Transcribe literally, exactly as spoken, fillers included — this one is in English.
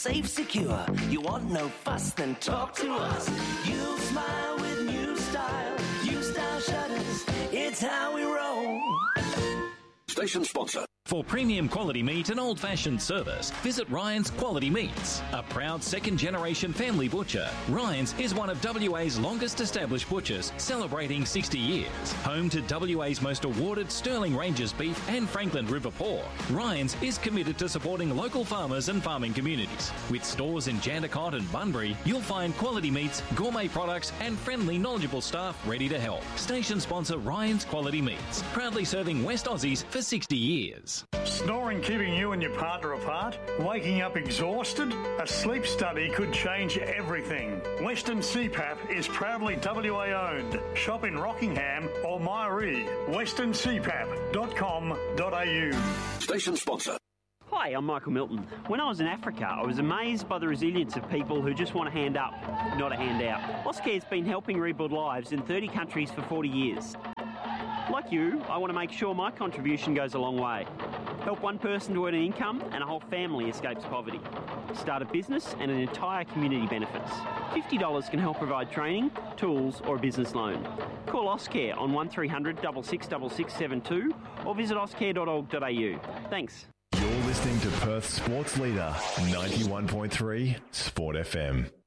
Safe, secure, you want no fuss, then talk to us. You'll smile with new style, new style shutters, it's how we roll. Station sponsor. For premium quality meat and old-fashioned service, visit Ryan's Quality Meats. A proud second-generation family butcher, Ryan's is one of W A's longest-established butchers, celebrating sixty years. Home to W A's most awarded Sterling Ranges beef and Franklin River pork, Ryan's is committed to supporting local farmers and farming communities. With stores in Jandakot and Bunbury, you'll find quality meats, gourmet products and friendly, knowledgeable staff ready to help. Station sponsor Ryan's Quality Meats, proudly serving West Aussies for sixty years. Snoring keeping you and your partner apart? Waking up exhausted? A sleep study could change everything. Western C PAP is proudly W A owned. Shop in Rockingham or Myree. western c pap dot com dot a u. Station sponsor. Hi, I'm Michael Milton. When I was in Africa, I was amazed by the resilience of people who just want a hand up, not a handout. Oscare's been helping rebuild lives in thirty countries for forty years. Like you, I want to make sure my contribution goes a long way. Help one person to earn an income and a whole family escapes poverty. Start a business and an entire community benefits. fifty dollars can help provide training, tools or a business loan. Call Oscare on one three hundred six six six six seven two or visit oscare dot org dot a u. Thanks. You're listening to Perth's sports leader, ninety-one point three Sport F M.